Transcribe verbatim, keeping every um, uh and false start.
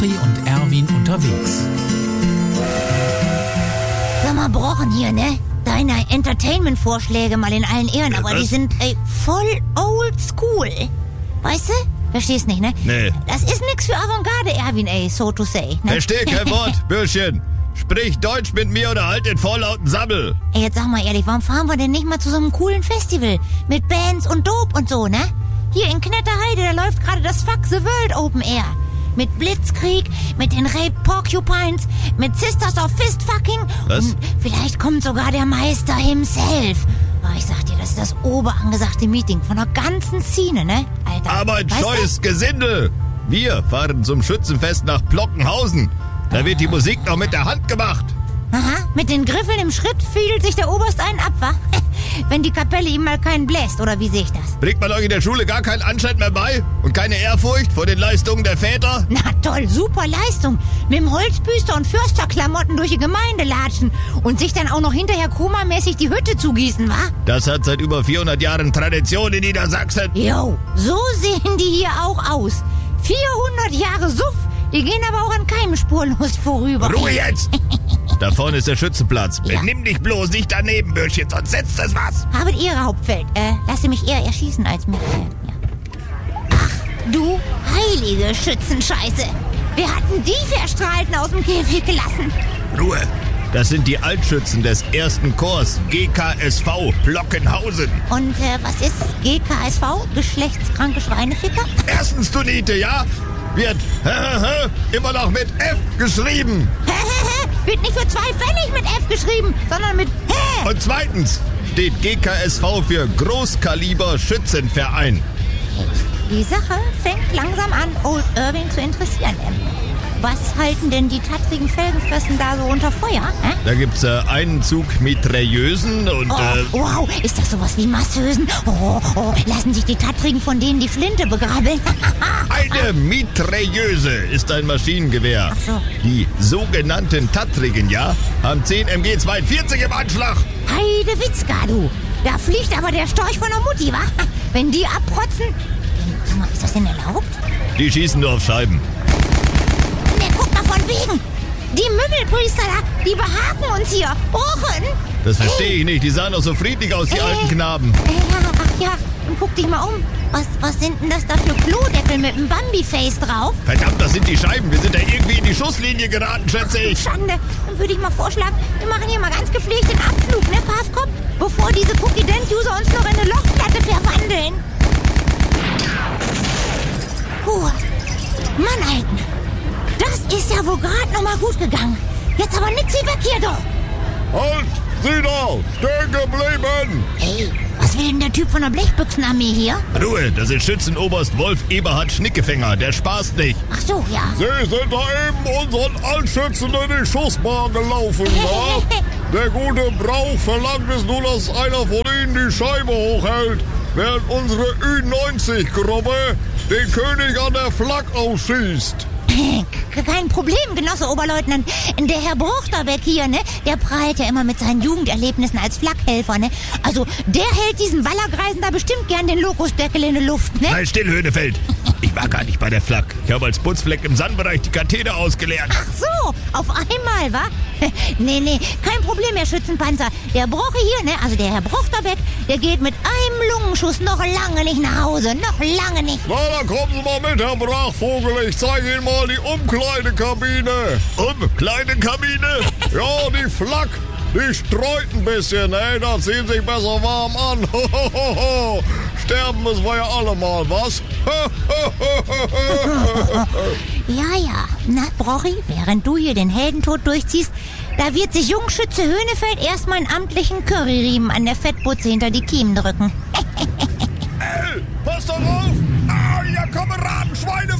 Brochi und Erwin unterwegs. Sag mal, Brochen hier, ne? Deine Entertainment-Vorschläge mal in allen Ehren, aber Was? die sind ey, voll old school. Weißt du? Verstehst nicht, ne? Nee. Das ist nix für Avantgarde, Erwin, ey, so to say. Ne? Versteh kein Wort, Bürschchen. Sprich Deutsch mit mir oder halt den vorlauten Sammel. Ey, jetzt sag mal ehrlich, warum fahren wir denn nicht mal zu so einem coolen Festival? Mit Bands und Dope und so, ne? Hier in Knetterheide, da läuft gerade das Fuck the World Open Air. Mit Blitzkrieg, mit den Rape Porcupines, mit Sisters of Fistfucking. Was? Und vielleicht kommt sogar der Meister himself. Oh, ich sag dir, das ist das oberangesagte Meeting von der ganzen Szene, ne? Alter. Aber ein weißt du? scheues Gesindel. Wir fahren zum Schützenfest nach Plockenhausen. Da wird die Musik noch mit der Hand gemacht. Aha, mit den Griffeln im Schritt fiedelt sich der Oberst einen ab, wa? Wenn die Kapelle ihm mal keinen bläst, oder wie sehe ich das? Bringt man euch in der Schule gar keinen Anstand mehr bei? Und keine Ehrfurcht vor den Leistungen der Väter? Na toll, super Leistung. Mit dem Holzbüster und Försterklamotten durch die Gemeinde latschen und sich dann auch noch hinterher komamäßig die Hütte zugießen, wa? Das hat seit über vierhundert Jahren Tradition in Niedersachsen. Jo, so sehen die hier auch aus. vierhundert Jahre Suff, die gehen aber auch an keinem spurlos vorüber. Ruhe jetzt! Da vorne ist der Schützenplatz. Ja. Benimm dich bloß nicht daneben, Bürschchen, sonst setzt es was. Habet Ehre, Hauptfeld. Äh, lasse mich eher erschießen als mich. Äh, ja. Ach, du heilige Schützenscheiße. Wir hatten die Verstrahlten aus dem Käfig gelassen. Ruhe! Das sind die Altschützen des ersten Korps G K S V Plockenhausen. Und äh, was ist G K S V? Geschlechtskranke Schweineficker? Erstens, du Niete, ja? Wird immer noch mit F geschrieben. Wird nicht für zwei Pfennig mit F geschrieben, sondern mit Hä. Und zweitens steht G K S V für Großkaliber Schützenverein. Die Sache fängt langsam an, Old Irving zu interessieren. Was halten denn die tattrigen Felgenfressen da so unter Feuer? Hä? Da gibt's äh, einen Zug Mitrailleusen und... Oh, äh, wow, ist das sowas wie Masseusen? Oh, oh, lassen sich die Tattrigen von denen die Flinte begrabbeln? Eine Mitrailleuse ist ein Maschinengewehr. Ach so. Die sogenannten Tattrigen, ja, haben zehn M G zweiundvierzig im Anschlag. Heide Witzka, du. Da fliegt aber der Storch von der Mutti, wa? Wenn die abprotzen... Sag mal, ist das denn erlaubt? Die schießen nur auf Scheiben. Ne, guck mal von wegen. Die Mümmelpriester da, die behaken uns hier. Brochen. Das verstehe ich nicht. Die sahen doch so friedlich aus, die Äh, alten Knaben. Äh, ja, ach ja, und guck dich mal um. Was, was sind denn das da für Klodeckel mit einem Bambi-Face drauf? Verdammt, das sind die Scheiben. Wir sind da irgendwie in die Schusslinie geraten, schätze ich. Schande. Dann würde ich mal vorschlagen, wir machen hier mal ganz gepflegt den Abflug, ne, Pavkop? Bevor diese Cookie-Dent-User uns noch in eine Lochplatte verwandeln. Puh. Mann, Alten. Das ist ja wohl gerade noch mal gut gegangen. Jetzt aber nix wie weg hier, doch. Halt! Sieh da! Stehen geblieben! Ey, was will denn der Typ von der Blechbüchsenarmee hier? Ruhe, das ist Schützenoberst Wolf Eberhard Schnickefänger. Der spaßt nicht. Ach so, ja. Sie sind da eben unseren Altschützen in die Schussbahn gelaufen, wa? Der gute Brauch verlangt es nur, dass einer von ihnen die Scheibe hochhält, während unsere Ü neunzig Gruppe den König an der Flak ausschießt. Kein Problem, Genosse Oberleutnant. Der Herr Bruchterbeck hier, ne, der prahlt ja immer mit seinen Jugenderlebnissen als Flakhelfer, ne? Also, der hält diesen Wallergreisen da bestimmt gern den Lokusdeckel in die Luft, ne? Nein, still, Höhnefeld. Ich war gar nicht bei der Flak. Ich habe als Putzfleck im Sandbereich die Katheter ausgeleert. Ach so, auf einmal, wa? Nee, nee, kein Problem, Herr Schützenpanzer. Der Broche hier, ne, also der Herr Bruchterbeck, der geht mit einem Lungenschuss noch lange nicht nach Hause. Noch lange nicht. Na, dann kommen Sie mal mit, Herr Brachvogel. Ich zeige Ihnen mal die Umkleidekabine. Umkleidekabine? Ja, die Flak, die streut ein bisschen, ne? Da ziehen sich besser warm an. Sterben müssen wir ja alle mal, was? Ja, ja. Na, Brochi, während du hier den Heldentod durchziehst, da wird sich Jungschütze Höhnefeld erstmal einen amtlichen Curryriemen an der Fettbutze hinter die Kiemen drücken. Ey, pass doch auf! Ah, hier kommen Rabenschweine!